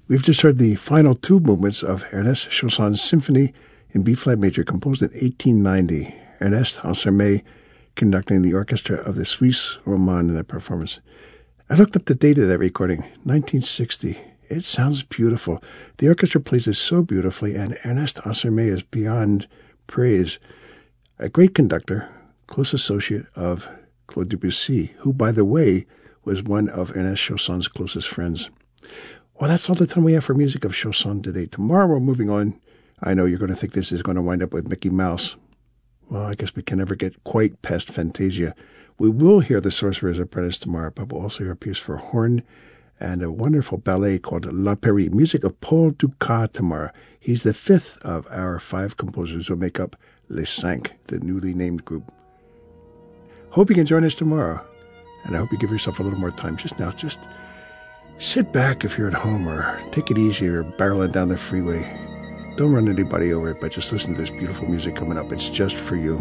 We've just heard the final two movements of Ernest Chaussin's Symphony in B-flat major, composed in 1890. Ernest Ansermet conducting the orchestra of the Suisse Romande in that performance. I looked up the date of that recording, 1960. It sounds beautiful. The orchestra plays it so beautifully, and Ernest Ansermet is beyond praise. A great conductor, close associate of Claude Debussy, who, by the way, was one of Ernest Chaussin's closest friends. Well, that's all the time we have for music of Chaussin today. Tomorrow we're moving on. I know you're going to think this is going to wind up with Mickey Mouse. Well, I guess we can never get quite past Fantasia. We will hear The Sorcerer's Apprentice tomorrow, but we'll also hear a piece for horn and a wonderful ballet called La Péri, music of Paul Dukas tomorrow. He's the fifth of our five composers who make up Les Cinq, the newly named group. Hope you can join us tomorrow, and I hope you give yourself a little more time just now. Just sit back if you're at home, or take it easy, or barreling down the freeway. Don't run anybody over, but just listen to this beautiful music coming up. It's just for you.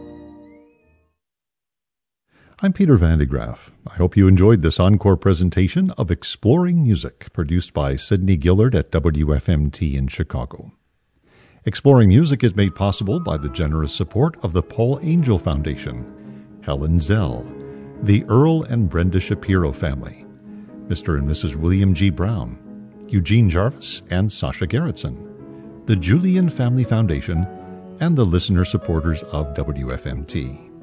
I'm Peter Van de Graaf. I hope you enjoyed this encore presentation of Exploring Music, produced by Sidney Gillard at WFMT in Chicago. Exploring Music is made possible by the generous support of the Paul Angel Foundation, Helen Zell, the Earl and Brenda Shapiro family, Mr. and Mrs. William G. Brown, Eugene Jarvis and Sasha Gerritsen, the Julian Family Foundation, and the listener supporters of WFMT.